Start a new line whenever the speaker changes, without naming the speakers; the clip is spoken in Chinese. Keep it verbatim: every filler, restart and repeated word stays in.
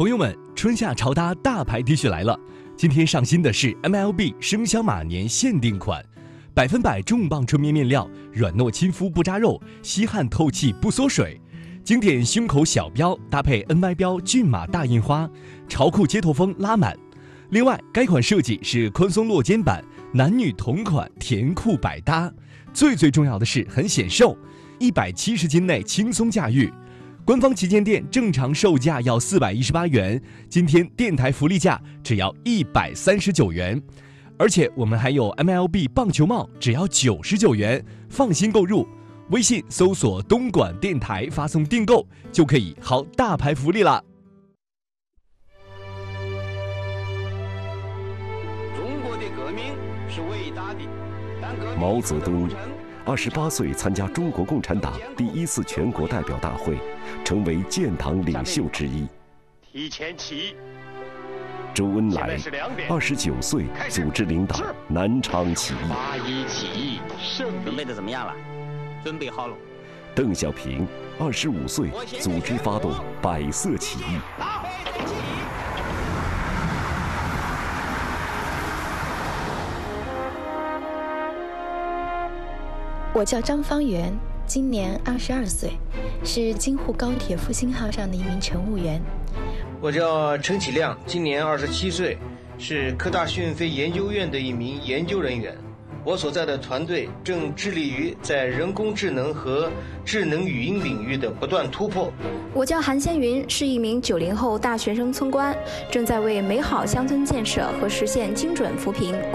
朋友们，春夏潮搭大牌 T 恤来了！今天上新的是 M L B 生肖马年限定款，百分百重磅纯棉面料，软糯亲肤不扎肉，吸汗透气不缩水。经典胸口小标搭配 N Y 标骏马大印花，潮酷街头风拉满。另外，该款设计是宽松落肩版，男女同款，甜酷百搭。最最重要的是很显瘦，一百七十斤内轻松驾驭。官方旗舰店正常售价要四百一十八元，今天电台福利价只要一百三十九元，而且我们还有 M L B 棒球帽，只要九十九元，放心购入。微信搜索东莞电台，发送订购就可以薅大牌福利啦！
中国的革命是伟大的，但革命
毛泽东二十八岁参加中国共产党第一次全国代表大会，成为建党领袖之一。
提前起义。
周恩来二十九岁组织领导南昌起义。
八一起义胜利。
准备的怎么样了？准备好了。
邓小平二十五岁组织发动百色起义。
我叫张方圆，今年二十二岁，是京沪高铁复兴号上的一名乘务员。
我叫陈启亮，今年二十七岁，是科大讯飞研究院的一名研究人员。我所在的团队正致力于在人工智能和智能语音领域的不断突破。
我叫韩先云，是一名九零后大学生村官，正在为美好乡村建设和实现精准扶贫